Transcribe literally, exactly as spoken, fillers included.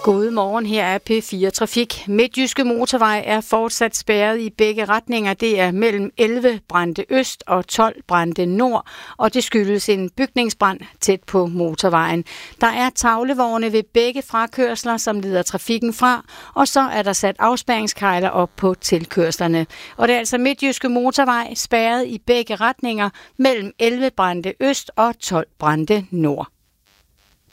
God morgen, her er P fire Trafik. Midtjyske Motorvej er fortsat spærret i begge retninger. Det er mellem elleve brændte øst og tolv brændte nord, og det skyldes en bygningsbrand tæt på motorvejen. Der er tavlevogne ved begge frakørsler, som leder trafikken fra, og så er der sat afspærringskejler op på tilkørslerne. Og det er altså Midtjyske Motorvej spærret i begge retninger mellem elleve brændte øst og tolv brændte nord.